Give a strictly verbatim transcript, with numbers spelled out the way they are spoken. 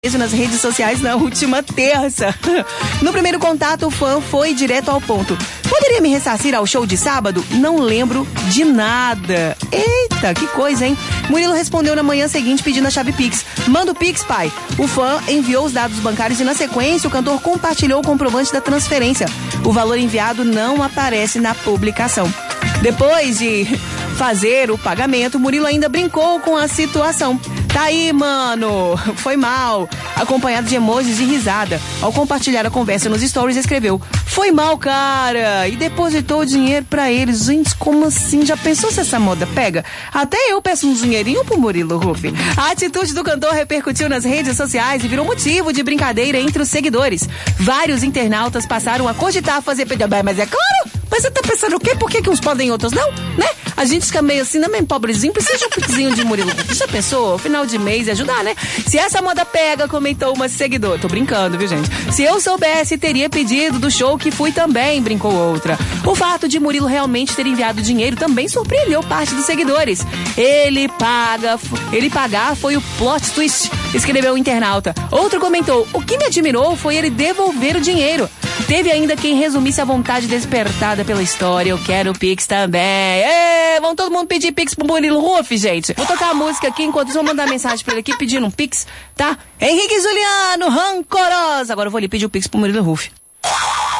nas redes sociais na última terça. No primeiro contato, o fã foi direto ao ponto. Poderia me ressarcir ao show de sábado? Não lembro de nada. Eita, que coisa, hein? Murilo respondeu na manhã seguinte pedindo a chave Pix. Manda o Pix, pai. O fã enviou os dados bancários e, na sequência, o cantor compartilhou o comprovante da transferência. O valor enviado não aparece na publicação. Depois de fazer o pagamento, Murilo ainda brincou com a situação. Tá aí, mano, foi mal, acompanhado de emojis de risada. Ao compartilhar a conversa nos stories, escreveu: foi mal, cara, e depositou o dinheiro pra eles. Gente, como assim? Já pensou se essa moda pega? Até eu peço um dinheirinho pro Murilo Huff. A atitude do cantor repercutiu nas redes sociais e virou motivo de brincadeira entre os seguidores. Vários internautas passaram a cogitar fazer pedido. Mas é claro, mas você tá pensando o quê? Por que que uns podem e outros não? Né? A gente fica meio assim, não é meio pobrezinho, precisa de um piquezinho de Murilo Huff. Já pensou? Final de mês e ajudar, né? Se essa moda pega, comentou uma seguidora. Tô brincando, viu, gente? Se eu soubesse, teria pedido do show que fui também, brincou outra. O fato de Murilo realmente ter enviado dinheiro também surpreendeu parte dos seguidores. Ele paga, ele pagar foi o plot twist, escreveu o internauta. Outro comentou: o que me admirou foi ele devolver o dinheiro. Teve ainda quem resumisse a vontade despertada pela história. Eu quero Pix também. Ê, vão todo mundo pedir Pix pro Murilo Huff, gente. Vou tocar a música aqui enquanto eu vou mandar mensagem pra ele aqui pedindo um Pix, tá? Henrique Juliano, rancorosa. Agora eu vou ali pedir o Pix pro Murilo Huff.